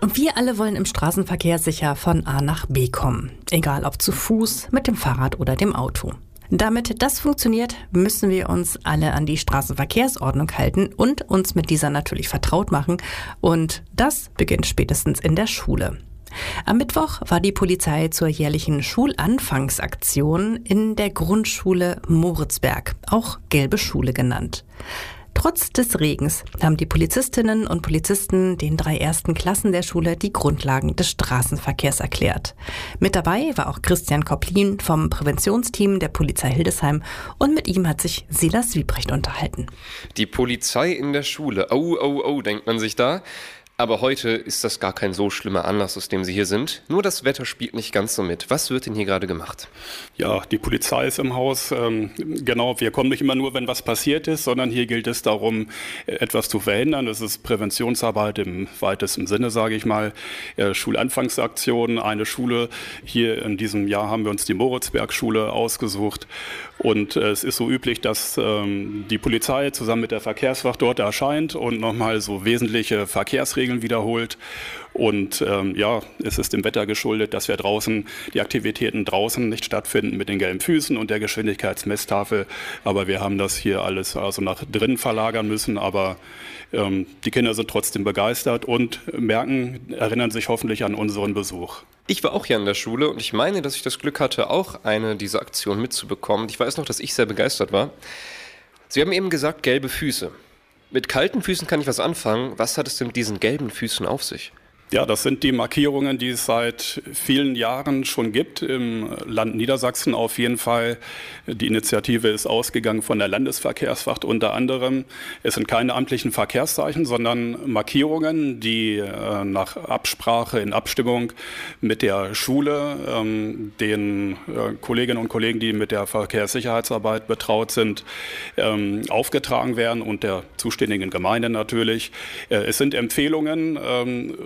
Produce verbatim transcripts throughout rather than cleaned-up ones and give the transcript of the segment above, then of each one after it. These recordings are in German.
Wir alle wollen im Straßenverkehr sicher von A nach B kommen. Egal ob zu Fuß, mit dem Fahrrad oder dem Auto. Damit das funktioniert, müssen wir uns alle an die Straßenverkehrsordnung halten und uns mit dieser natürlich vertraut machen. Und das beginnt spätestens in der Schule. Am Mittwoch war die Polizei zur jährlichen Schulanfangsaktion in der Grundschule Moritzberg, auch Gelbe Schule genannt. Trotz des Regens haben die Polizistinnen und Polizisten den drei ersten Klassen der Schule die Grundlagen des Straßenverkehrs erklärt. Mit dabei war auch Christian Kopplin vom Präventionsteam der Polizei Hildesheim und mit ihm hat sich Silas Wiebrecht unterhalten. Die Polizei in der Schule, oh, oh, oh, denkt man sich da. Aber heute ist das gar kein so schlimmer Anlass, aus dem Sie hier sind. Nur das Wetter spielt nicht ganz so mit. Was wird denn hier gerade gemacht? Ja, die Polizei ist im Haus. Ähm, genau, wir kommen nicht immer nur, wenn was passiert ist, sondern hier gilt es darum, etwas zu verhindern. Das ist Präventionsarbeit im weitesten Sinne, sage ich mal. Äh, Schulanfangsaktion, eine Schule. Hier in diesem Jahr haben wir uns die Moritzberg-Schule ausgesucht. Und äh, es ist so üblich, dass ähm, die Polizei zusammen mit der Verkehrswacht dort erscheint und nochmal so wesentliche Verkehrsregeln wiederholt. Und ähm, ja, es ist dem Wetter geschuldet, dass wir draußen, die Aktivitäten draußen nicht stattfinden mit den gelben Füßen und der Geschwindigkeitsmesstafel. Aber wir haben das hier alles also nach drinnen verlagern müssen. Aber ähm, die Kinder sind trotzdem begeistert und merken, erinnern sich hoffentlich an unseren Besuch. Ich war auch hier an der Schule und ich meine, dass ich das Glück hatte, auch eine dieser Aktionen mitzubekommen. Ich weiß noch, dass ich sehr begeistert war. Sie haben eben gesagt, gelbe Füße. Mit kalten Füßen kann ich was anfangen. Was hat es denn mit diesen gelben Füßen auf sich? Ja, das sind die Markierungen, die es seit vielen Jahren schon gibt, im Land Niedersachsen auf jeden Fall. Die Initiative ist ausgegangen von der Landesverkehrswacht unter anderem. Es sind keine amtlichen Verkehrszeichen, sondern Markierungen, die äh, nach Absprache, in Abstimmung mit der Schule, ähm, den äh, Kolleginnen und Kollegen, die mit der Verkehrssicherheitsarbeit betraut sind, ähm, aufgetragen werden und der zuständigen Gemeinde natürlich. Äh, es sind Empfehlungen, ähm,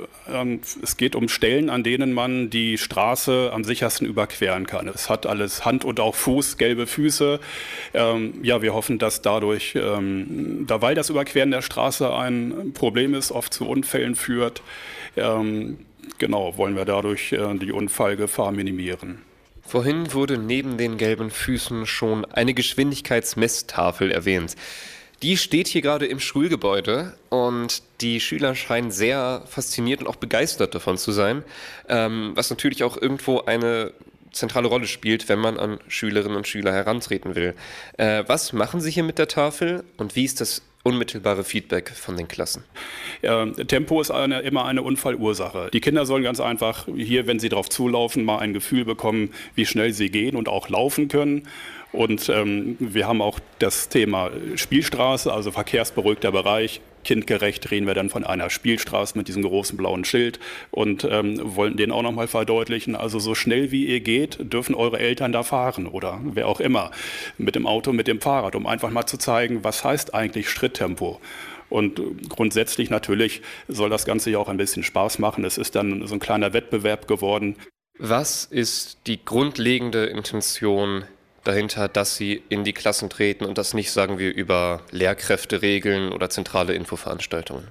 Es geht um Stellen, an denen man die Straße am sichersten überqueren kann. Es hat alles Hand und auch Fuß, gelbe Füße. Ähm, ja, wir hoffen, dass dadurch, ähm, da weil das Überqueren der Straße ein Problem ist, oft zu Unfällen führt, ähm, genau, wollen wir dadurch äh, die Unfallgefahr minimieren. Vorhin wurde neben den gelben Füßen schon eine Geschwindigkeitsmesstafel erwähnt. Die steht hier gerade im Schulgebäude und die Schüler scheinen sehr fasziniert und auch begeistert davon zu sein, ähm, was natürlich auch irgendwo eine zentrale Rolle spielt, wenn man an Schülerinnen und Schüler herantreten will. Äh, was machen Sie hier mit der Tafel und wie ist das unmittelbare Feedback von den Klassen? Ja, Tempo ist eine, immer eine Unfallursache. Die Kinder sollen ganz einfach hier, wenn sie drauf zulaufen, mal ein Gefühl bekommen, wie schnell sie gehen und auch laufen können. Und ähm, wir haben auch das Thema Spielstraße, also verkehrsberuhigter Bereich. Kindgerecht reden wir dann von einer Spielstraße mit diesem großen blauen Schild und ähm, wollen den auch nochmal verdeutlichen. Also so schnell wie ihr geht, dürfen eure Eltern da fahren oder wer auch immer. Mit dem Auto, mit dem Fahrrad, um einfach mal zu zeigen, was heißt eigentlich Schritttempo. Und grundsätzlich natürlich soll das Ganze ja auch ein bisschen Spaß machen. Es ist dann so ein kleiner Wettbewerb geworden. Was ist die grundlegende Intention dahinter, dass Sie in die Klassen treten und das nicht, sagen wir, über Lehrkräfteregeln oder zentrale Infoveranstaltungen?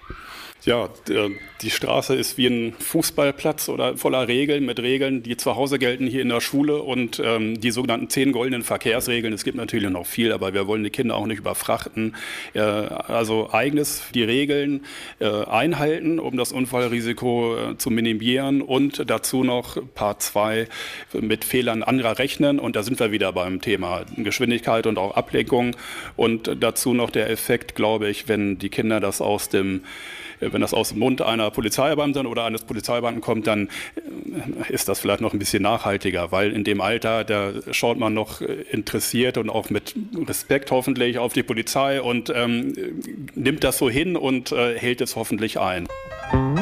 Ja, die Straße ist wie ein Fußballplatz oder voller Regeln mit Regeln, die zu Hause gelten hier in der Schule und ähm, die sogenannten zehn goldenen Verkehrsregeln. Es gibt natürlich noch viel, aber wir wollen die Kinder auch nicht überfrachten. Äh, also eigenes die Regeln äh, einhalten, um das Unfallrisiko äh, zu minimieren und dazu noch Part zwei mit Fehlern anderer rechnen und da sind wir wieder beim Thema Geschwindigkeit und auch Ablenkung und dazu noch der Effekt, glaube ich, wenn die Kinder das aus dem Wenn das aus dem Mund einer Polizeibeamtin oder eines Polizeibeamten kommt, dann ist das vielleicht noch ein bisschen nachhaltiger, weil in dem Alter, da schaut man noch interessiert und auch mit Respekt hoffentlich auf die Polizei und ähm, nimmt das so hin und äh, hält es hoffentlich ein.